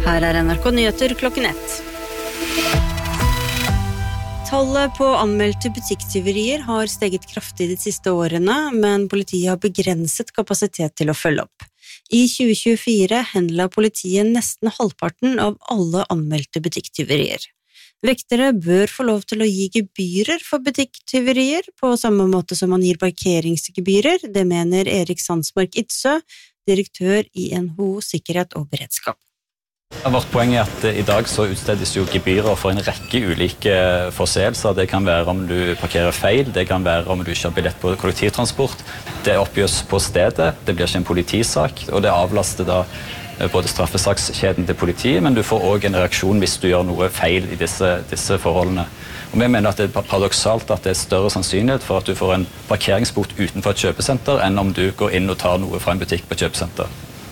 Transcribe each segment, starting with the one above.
Her NRK Nyheter klokken 1. Tallet på anmeldte butikktyverier har steget kraftig de siste årene, men politiet har begrenset kapasitet til å følge opp. I 2024 henla politiet nesten halvparten av alle anmeldte butikktyverier. Vektere bør få lov til å gi gebyrer for butikktyverier, på samme måte som man gir parkeringsgebyrer, det mener Erik Sandsmark Itzø, direktør i NHO Sikkerhet og Beredskap. Vårt poeng er at i dag så utstedes jo gebyrer for en rekke ulike forseelser. Det kan være om du parkerer feil, det kan være om du ikke har billett på kollektivtransport. Det oppgjøres på stedet, det blir ikke en politisak, og det avlaster da både straffesakskjeden til politiet, men du får også en reaksjon hvis du gjør noe feil i disse forholdene. Og vi mener at det er paradoksalt at det er større sannsynlighet for at du får en parkeringsbot utenfor et kjøpesenter, enn om du går inn og tar noe fra en butikk på et kjøpesenter.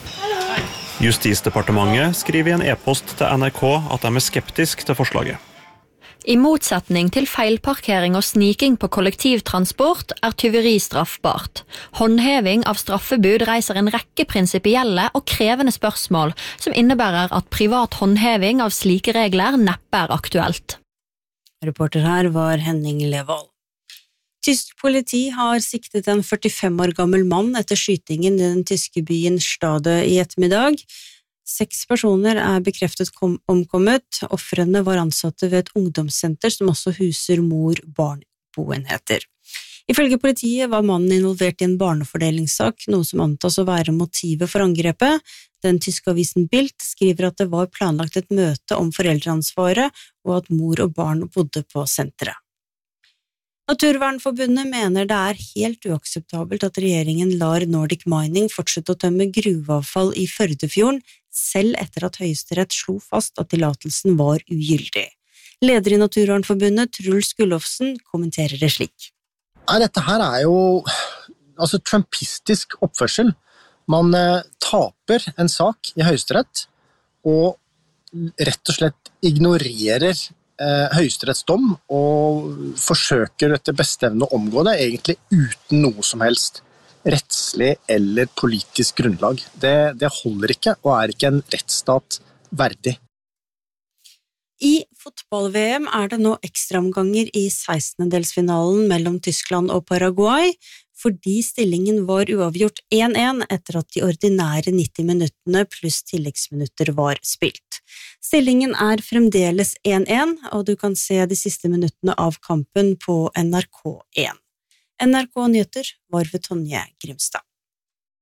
Justisdepartementet skriver i en e-post til NRK at de er skeptisk til forslaget. I motsetning til feilparkering og sniking på kollektivtransport er tyveri straffbart. Håndheving av straffebud reiser en rekke prinsipielle og krevende spørsmål, som innebærer at privat håndheving av slike regler neppe er aktuelt. Reporter her var Henning Levold. Tysk politi har siktet en 45 år gammel mann etter skytingen i den tyske byen Stade i ettermiddag. 6 personer er bekreftet omkommet. Ofrene var ansatte ved et ungdomssenter som også huser mor-barn-boenheter. Ifølge politiet var mannen involvert i en barnefordelingssak, noe som antas å være motivet for angrepet. Den tyske avisen Bild skriver at det var planlagt et møte om foreldreansvaret, og at mor og barn bodde på senteret. Naturvernforbundet mener det er helt uakseptabelt at regjeringen lar Nordic Mining fortsette å tømme gruveavfall i Førdefjorden, selv etter at Høyesterett slo fast at tillatelsen var ugyldig. Leder i Naturvernforbundet, Truls Gullofsen, kommenterer det slik. Dette her er jo trumpistisk oppførsel. Man taper en sak i Høyesterett og rett og slett ignorerer høyesterettsdom og forsøker etter beste evne å omgå det, egentlig uten noe som helst rettslig eller politisk grunnlag. Det holder ikke, og er ikke en rettsstat verdig. I fotball-VM er det nå ekstraomganger i 16-delsfinalen mellom Tyskland og Paraguay, fordi stillingen var uavgjort 1-1 etter at de ordinære 90 minuttene pluss tilleggsminutter var spilt. Stillingen er fremdeles 1-1, og du kan se de siste minuttene av kampen på NRK1. NRK Nyheter var ved Tonje Grimstad.